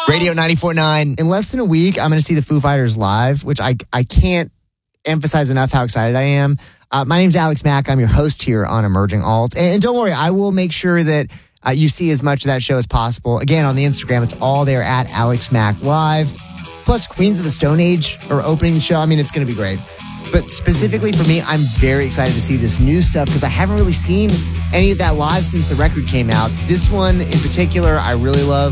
Radio 94.9. In less than a week, I'm going to see the Foo Fighters live, which I can't emphasize enough how excited I am. My name's Alex Mack. I'm your host here on Emerging Alt. And don't worry, I will make sure that you see as much of that show as possible. Again, on the Instagram, it's all there at Alex Mack Live. Plus, Queens of the Stone Age are opening the show. I mean, it's going to be great. But specifically for me, I'm very excited to see this new stuff because I haven't really seen any of that live since the record came out. This one in particular, I really love.